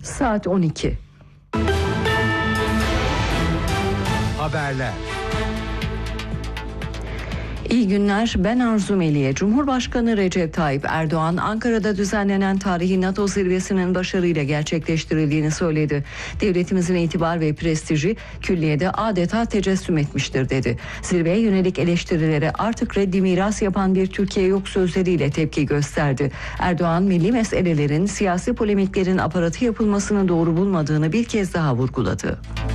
Saat 12. Haberler. İyi günler, ben Arzu Meliye. Cumhurbaşkanı Recep Tayyip Erdoğan, Ankara'da düzenlenen tarihi NATO zirvesinin başarıyla gerçekleştirildiğini söyledi. Devletimizin itibar ve prestiji külliyede adeta tecessüm etmiştir dedi. Zirveye yönelik eleştirilere artık reddi miras yapan bir Türkiye yok sözleriyle tepki gösterdi. Erdoğan, milli meselelerin, siyasi polemiklerin aparatı yapılmasını doğru bulmadığını bir kez daha vurguladı.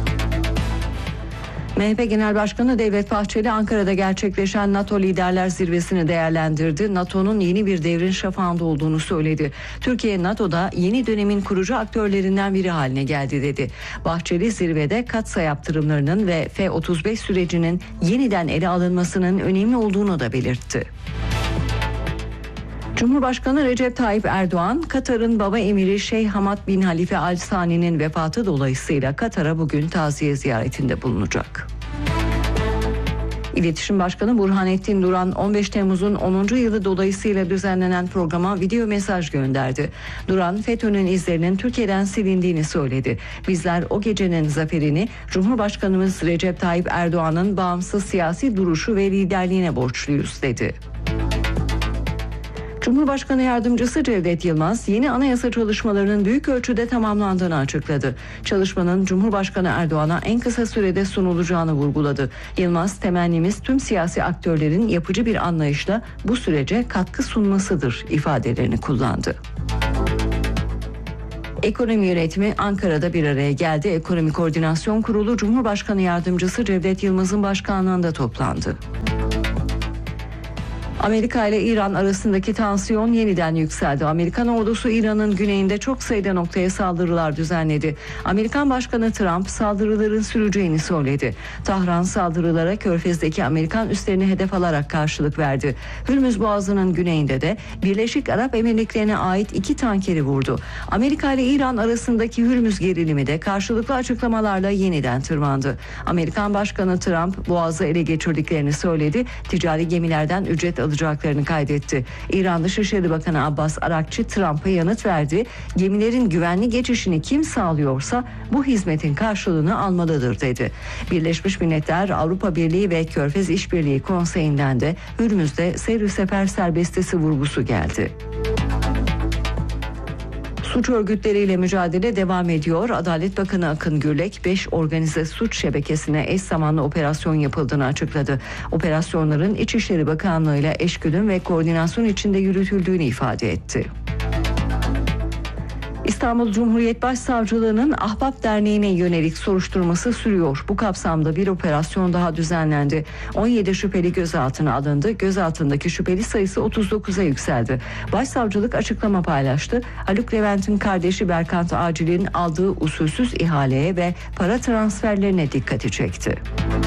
MHP Genel Başkanı Devlet Bahçeli, Ankara'da gerçekleşen NATO Liderler Zirvesi'ni değerlendirdi. NATO'nun yeni bir devrin şafağında olduğunu söyledi. Türkiye, NATO'da yeni dönemin kurucu aktörlerinden biri haline geldi dedi. Bahçeli, zirvede katsa yaptırımlarının ve F-35 sürecinin yeniden ele alınmasının önemli olduğunu da belirtti. Cumhurbaşkanı Recep Tayyip Erdoğan, Katar'ın baba emiri Şeyh Hamad bin Halife Al Sani'nin vefatı dolayısıyla Katar'a bugün taziye ziyaretinde bulunacak. İletişim Başkanı Burhanettin Duran, 15 Temmuz'un 10. yılı dolayısıyla düzenlenen programa video mesaj gönderdi. Duran, FETÖ'nün izlerinin Türkiye'den silindiğini söyledi. Bizler o gecenin zaferini Cumhurbaşkanımız Recep Tayyip Erdoğan'ın bağımsız siyasi duruşu ve liderliğine borçluyuz dedi. Cumhurbaşkanı Yardımcısı Cevdet Yılmaz, yeni anayasa çalışmalarının büyük ölçüde tamamlandığını açıkladı. Çalışmanın Cumhurbaşkanı Erdoğan'a en kısa sürede sunulacağını vurguladı. Yılmaz, temennimiz tüm siyasi aktörlerin yapıcı bir anlayışla bu sürece katkı sunmasıdır ifadelerini kullandı. Ekonomi yönetimi Ankara'da bir araya geldi. Ekonomi Koordinasyon Kurulu Cumhurbaşkanı Yardımcısı Cevdet Yılmaz'ın başkanlığında toplandı. Amerika ile İran arasındaki tansiyon yeniden yükseldi. Amerikan ordusu İran'ın güneyinde çok sayıda noktaya saldırılar düzenledi. Amerikan Başkanı Trump saldırıların süreceğini söyledi. Tahran saldırılara Körfez'deki Amerikan üslerini hedef alarak karşılık verdi. Hürmüz Boğazı'nın güneyinde de Birleşik Arap Emirlikleri'ne ait 2 tankeri vurdu. Amerika ile İran arasındaki Hürmüz gerilimi de karşılıklı açıklamalarla yeniden tırmandı. Amerikan Başkanı Trump Boğaz'ı ele geçirdiklerini söyledi. Ticari gemilerden ücret alacaklarını kaydetti. İran Dışişleri Bakanı Abbas Arakçı Trump'a yanıt verdi. Gemilerin güvenli geçişini kim sağlıyorsa bu hizmetin karşılığını almalıdır dedi. Birleşmiş Milletler, Avrupa Birliği ve Körfez İşbirliği Konseyi'nden de Hürmüz'de seyir sefer serbestisi vurgusu geldi. Suç örgütleriyle mücadele devam ediyor. Adalet Bakanı Akın Gürlek, 5 organize suç şebekesine eş zamanlı operasyon yapıldığını açıkladı. Operasyonların İçişleri Bakanlığı ile eşgüdüm ve koordinasyon içinde yürütüldüğünü ifade etti. İstanbul Cumhuriyet Başsavcılığı'nın Ahbap Derneği'ne yönelik soruşturması sürüyor. Bu kapsamda bir operasyon daha düzenlendi. 17 şüpheli gözaltına alındı. Gözaltındaki şüpheli sayısı 39'a yükseldi. Başsavcılık açıklama paylaştı. Haluk Levent'in kardeşi Berkant Acil'in aldığı usulsüz ihaleye ve para transferlerine dikkati çekti.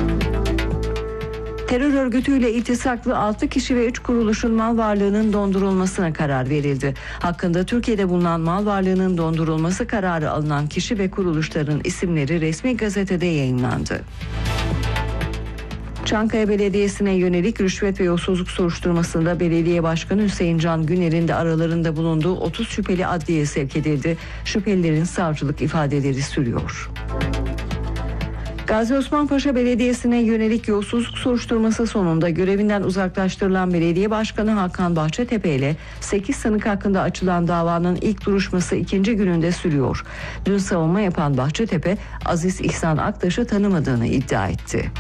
Terör örgütüyle iltisaklı 6 kişi ve 3 kuruluşun mal varlığının dondurulmasına karar verildi. Hakkında Türkiye'de bulunan mal varlığının dondurulması kararı alınan kişi ve kuruluşların isimleri resmi gazetede yayınlandı. Çankaya Belediyesi'ne yönelik rüşvet ve yolsuzluk soruşturmasında Belediye Başkanı Hüseyin Can Güner'in de aralarında bulunduğu 30 şüpheli adliyeye sevk edildi. Şüphelilerin savcılık ifadeleri sürüyor. Gazi Osman Paşa Belediyesi'ne yönelik yolsuzluk soruşturması sonunda görevinden uzaklaştırılan Belediye Başkanı Hakan Bahçetepe ile 8 sanık hakkında açılan davanın ilk duruşması 2. gününde sürüyor. Dün savunma yapan Bahçetepe, Aziz İhsan Aktaş'ı tanımadığını iddia etti.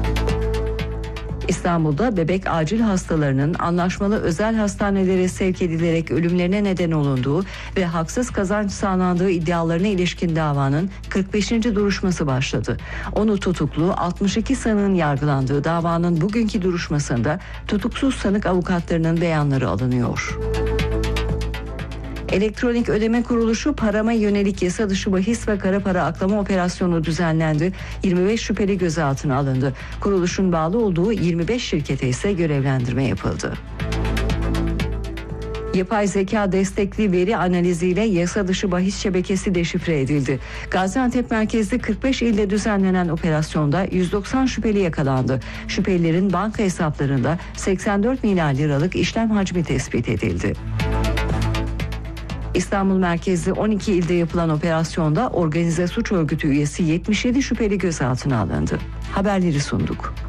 İstanbul'da bebek acil hastalarının anlaşmalı özel hastanelere sevk edilerek ölümlerine neden olunduğu ve haksız kazanç sağlandığı iddialarına ilişkin davanın 45. duruşması başladı. 10'u tutuklu, 62 sanığın yargılandığı davanın bugünkü duruşmasında tutuksuz sanık avukatlarının beyanları alınıyor. Elektronik Ödeme Kuruluşu parama yönelik yasa dışı bahis ve kara para aklama operasyonu düzenlendi. 25 şüpheli gözaltına alındı. Kuruluşun bağlı olduğu 25 şirkete ise görevlendirme yapıldı. Yapay zeka destekli veri analiziyle yasa dışı bahis şebekesi deşifre edildi. Gaziantep merkezli 45 ilde düzenlenen operasyonda 190 şüpheli yakalandı. Şüphelilerin banka hesaplarında 84 milyar liralık işlem hacmi tespit edildi. İstanbul merkezli 12 ilde yapılan operasyonda organize suç örgütü üyesi 77 şüpheli gözaltına alındı. Haberleri sunduk.